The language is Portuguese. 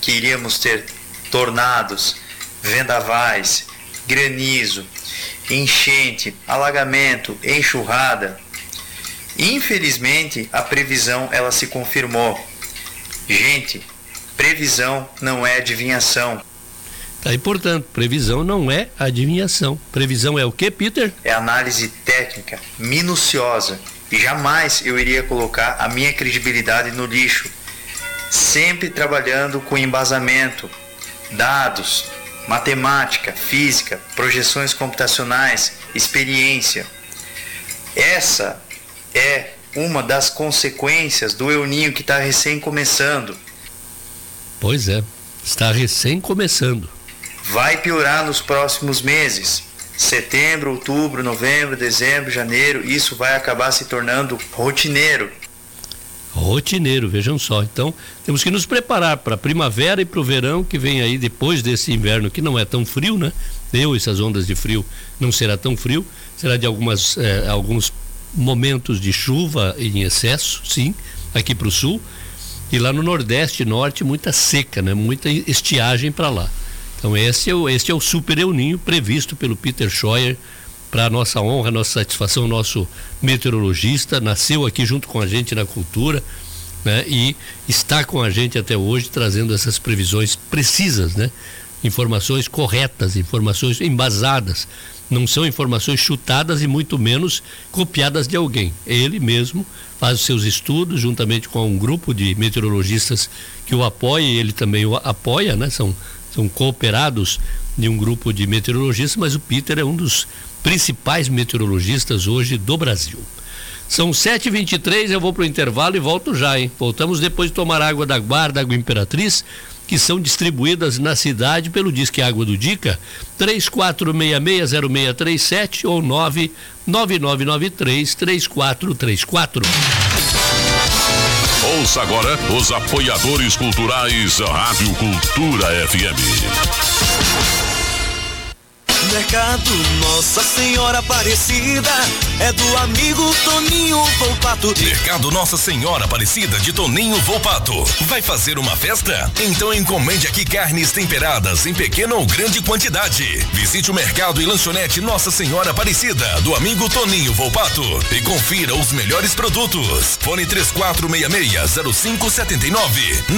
que iríamos ter tornados, vendavais, granizo, enchente, alagamento, enxurrada. Infelizmente, a previsão ela se confirmou. Gente, previsão não é adivinhação. Tá, e portanto, previsão não é adivinhação. Previsão é o quê, Peter? É análise técnica, minuciosa. E jamais eu iria colocar a minha credibilidade no lixo. Sempre trabalhando com embasamento, dados, matemática, física, projeções computacionais, experiência. Essa é uma das consequências do El Niño que está recém começando. Pois é, está recém começando. Vai piorar nos próximos meses. Setembro, outubro, novembro, dezembro, janeiro, isso vai acabar se tornando rotineiro. Rotineiro, vejam só. Então, temos que nos preparar para a primavera e para o verão que vem aí depois desse inverno, que não é tão frio, né? Essas ondas de frio não será tão frio, será de alguns momentos de chuva em excesso, sim, aqui para o sul, e lá no Nordeste e Norte muita seca, né? Muita estiagem para lá. Então este é o Super El Niño previsto pelo Peter Scheuer, para nossa honra, nossa satisfação, nosso meteorologista, nasceu aqui junto com a gente na cultura, né? E está com a gente até hoje trazendo essas previsões precisas, né? Informações corretas, informações embasadas, não são informações chutadas e muito menos copiadas de alguém. Ele mesmo faz os seus estudos juntamente com um grupo de meteorologistas que o apoia, e ele também o apoia, né? São cooperados de um grupo de meteorologistas, mas o Peter é um dos principais meteorologistas hoje do Brasil. São 7h23, eu vou para o intervalo e volto já, hein? Voltamos depois de tomar água da Guarda, água Imperatriz, que são distribuídas na cidade pelo Disque Água do Dica, 34660637 ou 99993-3434. Ouça agora os apoiadores culturais da Rádio Cultura FM. Mercado Nossa Senhora Aparecida é do amigo Toninho Volpato. Mercado Nossa Senhora Aparecida de Toninho Volpato. Vai fazer uma festa? Então encomende aqui carnes temperadas em pequena ou grande quantidade. Visite o mercado e lanchonete Nossa Senhora Aparecida do amigo Toninho Volpato e confira os melhores produtos. Fone 3466-0579.